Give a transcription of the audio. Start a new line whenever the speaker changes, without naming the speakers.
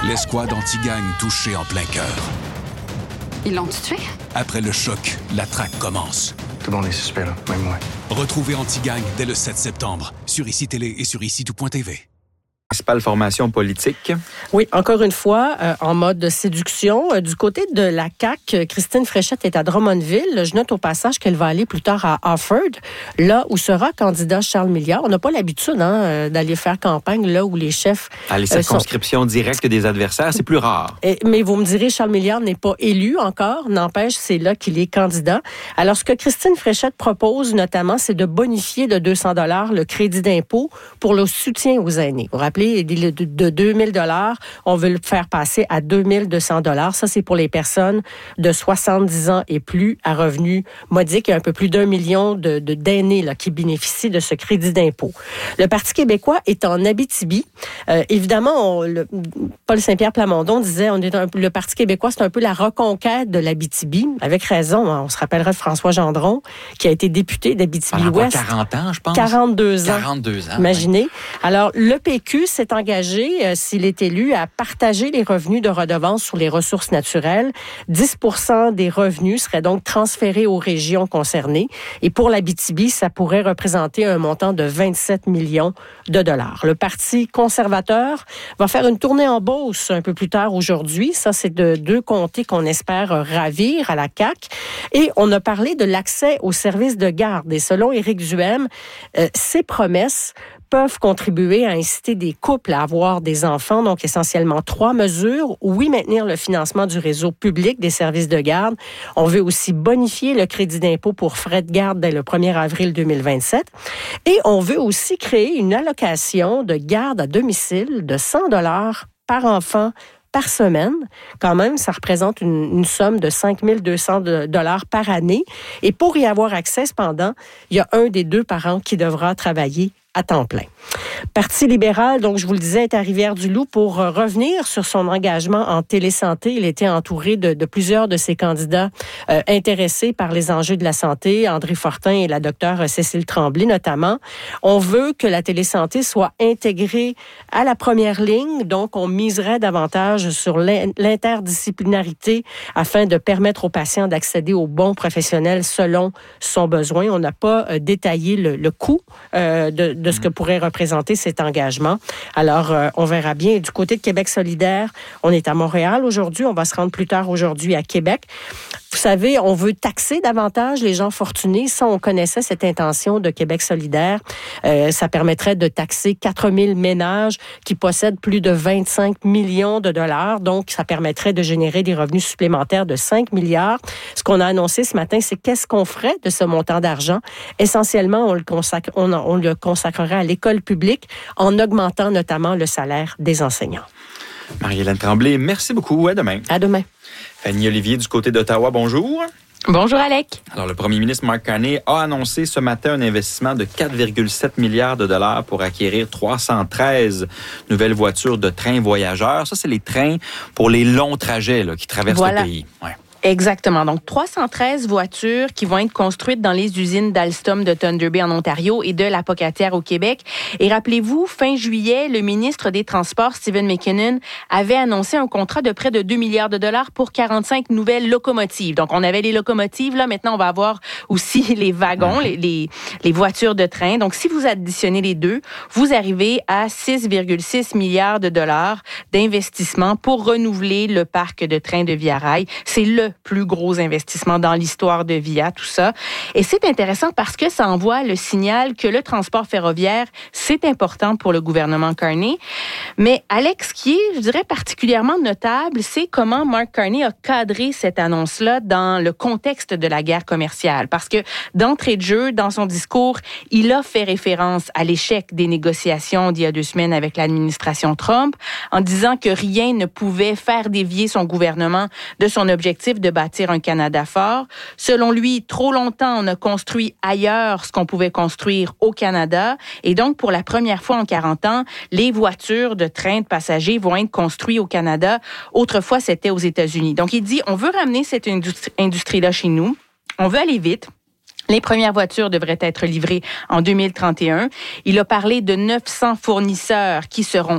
L'escouade anti-gang touchée en plein cœur.
Ils l'ont tué?
Après le choc, la traque commence.
Tout le monde est suspect, là, même moi.
Retrouvez Anti-Gang dès le 7 septembre sur ICI Télé et sur ICI-tout.tv.
Principale formation politique.
Oui, encore une fois, en mode de séduction. Du côté de la CAQ, Christine Fréchette est à Drummondville. Je note au passage qu'elle va aller plus tard à Offord, là où sera candidat Charles Milliard. On n'a pas l'habitude d'aller faire campagne là où les chefs...
Les circonscriptions directes des adversaires, c'est plus rare.
Mais vous me direz, Charles Milliard n'est pas élu encore. N'empêche, c'est là qu'il est candidat. Alors, ce que Christine Fréchette propose, notamment, c'est de bonifier de 200 $ le crédit d'impôt pour le soutien aux aînés. Vous vous rappelez, de 2 000 $, on veut le faire passer à 2 200 $. Ça, c'est pour les personnes de 70 ans et plus à revenus modiques. Il y a un peu plus d'1 million d'aînés là, qui bénéficient de ce crédit d'impôt. Le Parti québécois est en Abitibi. Évidemment, Paul Saint-Pierre Plamondon disait le Parti québécois, c'est un peu la reconquête de l'Abitibi. Avec raison, on se rappellera de François Gendron, qui a été député d'Abitibi-Ouest.
40 ans, je pense.
42 ans.
42 ans.
Imaginez. Oui. Alors, le PQ s'est engagé, s'il est élu, à partager les revenus de redevance sur les ressources naturelles. 10 % des revenus seraient donc transférés aux régions concernées. Et pour l'Abitibi, ça pourrait représenter un montant de 27 millions de dollars. Le Parti conservateur va faire une tournée en Beauce un peu plus tard aujourd'hui. Ça, c'est de 2 comtés qu'on espère ravir à la CAQ. Et on a parlé de l'accès aux services de garde. Et selon Éric Duhem, ces promesses peuvent contribuer à inciter des couples à avoir des enfants. Donc, essentiellement 3 mesures. Oui, maintenir le financement du réseau public des services de garde. On veut aussi bonifier le crédit d'impôt pour frais de garde dès le 1er avril 2027. Et on veut aussi créer une allocation de garde à domicile de 100 $ par enfant par semaine. Quand même, ça représente une somme de 5 200 $ par année. Et pour y avoir accès, cependant, il y a un des 2 parents qui devra travailler à temps plein. Parti libéral, donc je vous le disais, est à Rivière-du-Loup pour revenir sur son engagement en télésanté. Il était entouré de plusieurs de ses candidats intéressés par les enjeux de la santé, André Fortin et la docteure Cécile Tremblay notamment. On veut que la télésanté soit intégrée à la première ligne, donc on miserait davantage sur l'interdisciplinarité afin de permettre aux patients d'accéder aux bons professionnels selon son besoin. On n'a pas détaillé le coût de ce que pourrait représenter cet engagement. Alors, on verra bien. Du côté de Québec solidaire, on est à Montréal aujourd'hui. On va se rendre plus tard aujourd'hui à Québec. Vous savez, on veut taxer davantage les gens fortunés. Ça, on connaissait cette intention de Québec solidaire. Ça permettrait de taxer 4 000 ménages qui possèdent plus de 25 millions de dollars. Donc, ça permettrait de générer des revenus supplémentaires de 5 milliards. Ce qu'on a annoncé ce matin, c'est qu'est-ce qu'on ferait de ce montant d'argent. Essentiellement, on le consacrerait à l'école publique en augmentant notamment le salaire des enseignants.
Marie-Hélène Tremblay, merci beaucoup. À demain.
À demain.
Fanny Olivier du côté d'Ottawa, bonjour.
Bonjour, Alec.
Alors, le premier ministre Mark Carney a annoncé ce matin un investissement de 4,7 milliards de dollars pour acquérir 313 nouvelles voitures de trains voyageurs. Ça, c'est les trains pour les longs trajets qui traversent le pays. Ouais.
Exactement. Donc, 313 voitures qui vont être construites dans les usines d'Alstom de Thunder Bay en Ontario et de la Pocatière au Québec. Et rappelez-vous, fin juillet, le ministre des Transports, Stephen McKinnon, avait annoncé un contrat de près de 2 milliards de dollars pour 45 nouvelles locomotives. Donc, on avait les locomotives. Là, maintenant, on va avoir aussi les wagons, les voitures de train. Donc, si vous additionnez les deux, vous arrivez à 6,6 milliards de dollars d'investissement pour renouveler le parc de trains de Via Rail. C'est le plus gros investissement dans l'histoire de Via, tout ça. Et c'est intéressant parce que ça envoie le signal que le transport ferroviaire, c'est important pour le gouvernement Carney. Mais Alex, ce qui est, je dirais, particulièrement notable, c'est comment Mark Carney a cadré cette annonce-là dans le contexte de la guerre commerciale. Parce que d'entrée de jeu, dans son discours, il a fait référence à l'échec des négociations d'il y a 2 semaines avec l'administration Trump, en disant que rien ne pouvait faire dévier son gouvernement de son objectif de bâtir un Canada fort. Selon lui, trop longtemps, on a construit ailleurs ce qu'on pouvait construire au Canada. Et donc, pour la première fois en 40 ans, les voitures de train de passagers vont être construites au Canada. Autrefois, c'était aux États-Unis. Donc, il dit, on veut ramener cette industrie-là chez nous. On veut aller vite. Les premières voitures devraient être livrées en 2031. Il a parlé de 900 fournisseurs qui seront